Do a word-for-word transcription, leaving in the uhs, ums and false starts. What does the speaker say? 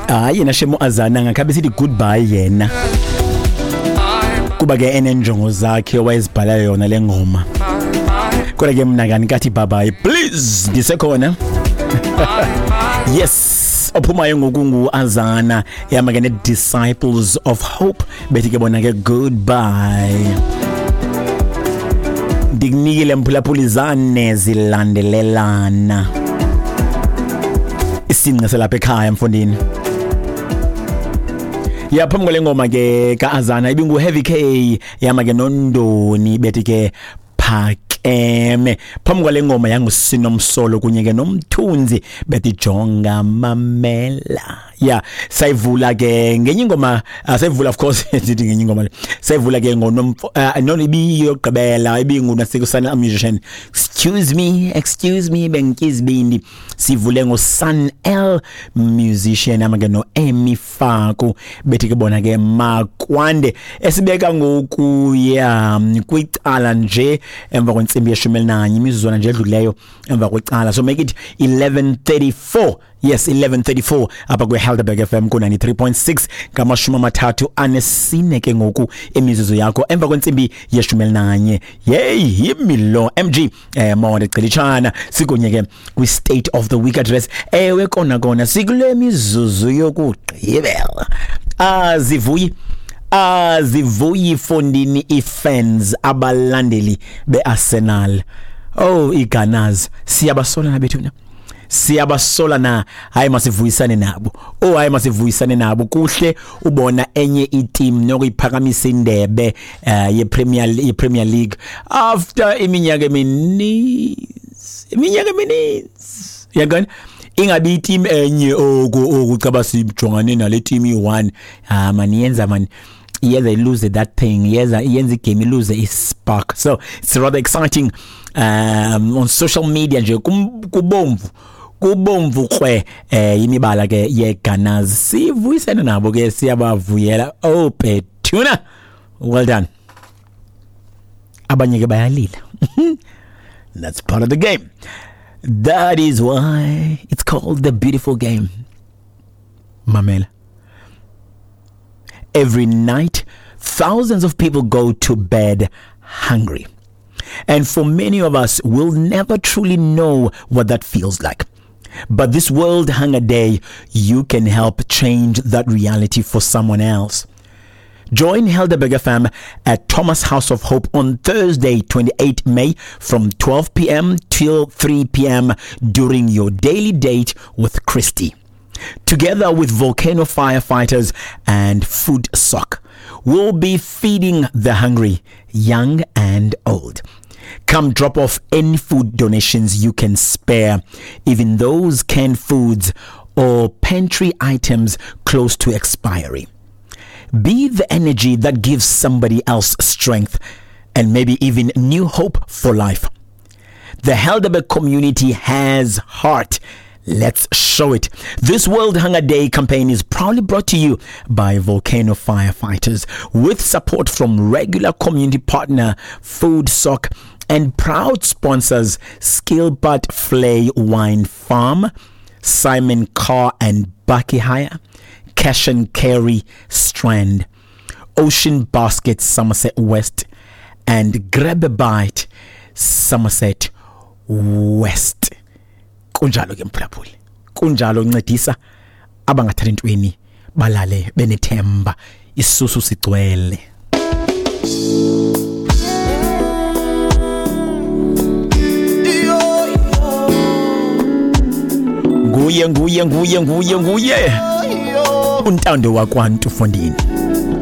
hayi yena shemo azana ngakhabe sithi goodbye yena kuba ke enenjongo zakhe wayezibhala yona lengoma kodwa ke mina kanikathi bye bye please ndisekhona yes ophumayo ngokungu Azana yamake ne Disciples of Hope bethi ke bona ke goodbye dignikile mphulaphulizane zilandelelana isinqa selapha ekhaya mfondini yaphambi kwale ngoma ke kaAzana ibingu Heavy K yamake noNdoni bethi ke phakeme phambi kwale ngoma yanguSinomsolo kunye ke noMthunzi bethi jonga mamela yeah sayivula ke ngenye ingoma sayivula of course ndithi ngenye ingoma sayivula ke ngono noni ibiyogqibela ibingu nasekusana musician excuse me excuse me benkizibindi sivule ngo Sun L musician amake no Emi Faku bethi ke bona ke Makwande esibeka ngoku yeah kwicala nje emva kwensimbi yeshumi elinanye imizuzwana nje edlulileyo emva kwecala so make it eleven thirty-four yes eleven thirty-four apha kwe Helderberg F M ku ninety-three point six ngamashumi amathathu anesine ke ngoku imizuzu yakho emva kwensimbi yeshumi elinanye yey yimilo M G eh mawona Gcilitshana sikunye ke kwi state of the week address ewe kona kona sikule mizuzu yokugqibela azivuyi azivuyi fondini ifans abalandeli beArsenal oh iGunners siyabasola nabethuna siyabasola na hayi masivuyisane nabo oh hayi masivuyisane nabo kuhle ubona enye i-team nokuyiphakamisa indebe uh, ye Premier ye Premier League after iminyaka emininzi iminyaka emininzi yangani ingabi i-team enye okucaba sijongane nale team i-one ah man yenza man yeah they lose that thing yes yenza igame lose a spark so it's rather exciting um, on social media nje kubomvu kubomvu kwe eh imibala ke yeGunners sivuyisana nabo ke siyabavuyela oh Bethuna well done abanye ke bayalila that's part of the game that is why it's called the beautiful game mamela every night thousands of people go to bed hungry and for many of us we'll never truly know what that feels like. But this World Hunger Day, you can help change that reality for someone else. Join Helderberg F M at Thomas House of Hope on Thursday, twenty-eighth of May from twelve p.m. till three p.m. during your daily date with Christy. Together with Volcano Firefighters and Food Sock, we'll be feeding the hungry, young and old. Come drop off any food donations you can spare, even those canned foods or pantry items close to expiry. Be the energy that gives somebody else strength and maybe even new hope for life. The Helderberg community has heart. Let's show it. This World Hunger Day campaign is proudly brought to you by Volcano Firefighters with support from regular community partner Food Sock and proud sponsors Skillbutt Flay Wine Farm, Simon Carr and Bucky Hire, Cash and Carry Strand, Ocean Basket Somerset West, and Grab a Bite Somerset West. Kunjalo ke mphulaphuli kunjalo ncedisa abangathatha intweni balale benethemba isusu sigcwele nguye nguye nguye nguye nguye untando wakwantu fondini